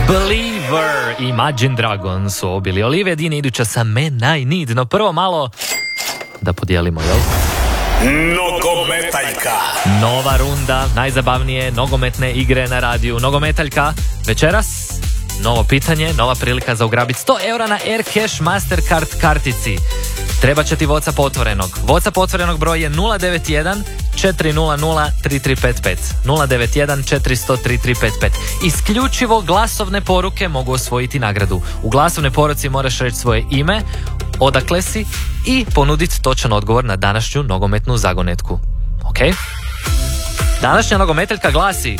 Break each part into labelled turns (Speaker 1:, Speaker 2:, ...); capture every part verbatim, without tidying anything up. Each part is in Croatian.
Speaker 1: Believer i Imagine Dragons su obili. Olivia Dean iduća sa Man I Need. No prvo malo da podijelimo, jel?
Speaker 2: Nogometaljka.
Speaker 1: Nova runda, najzabavnije nogometne igre na radiju. Nogometaljka večeras. Novo pitanje, nova prilika za ugrabiti sto eura na Aircash Mastercard kartici. Treba će ti WhatsApp otvorenog. WhatsApp otvorenog broj je nula devet jedan četiri nula nula tri tri pet pet. nula devet jedan četiri nula nula tri tri pet pet. Isključivo glasovne poruke mogu osvojiti nagradu. U glasovnoj poruci moraš reći svoje ime, odakle si i ponuditi točan odgovor na današnju nogometnu zagonetku. Ok? Današnja nogometaljka glasi: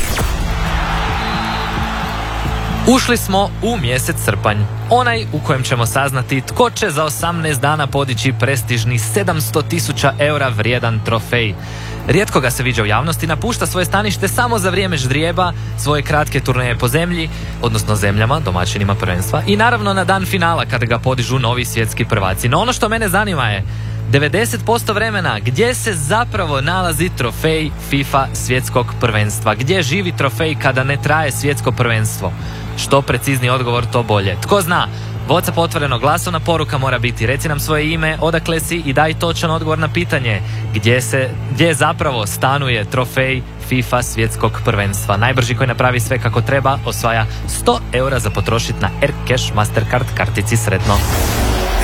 Speaker 1: ušli smo u mjesec srpanj, onaj u kojem ćemo saznati tko će za osamnaest dana podići prestižni sedamsto tisuća eura vrijedan trofej. Rijetko ga se viđa u javnosti, napušta svoje stanište samo za vrijeme ždrijeba, svoje kratke turneje po zemlji, odnosno zemljama, domaćinima prvenstva, i naravno na dan finala kada ga podižu novi svjetski prvaci. No ono što mene zanima je, devedeset posto vremena gdje se zapravo nalazi trofej FIFA svjetskog prvenstva? Gdje živi trofej kada ne traje svjetsko prvenstvo? Što precizniji odgovor, to bolje. Tko zna? WhatsApp otvoreno, glasovna poruka mora biti: reci nam svoje ime, odakle si i daj točan odgovor na pitanje gdje se, gdje zapravo stanuje trofej FIFA svjetskog prvenstva. Najbrži koji napravi sve kako treba osvaja sto eura za potrošiti na Aircash Mastercard kartici. Sretno!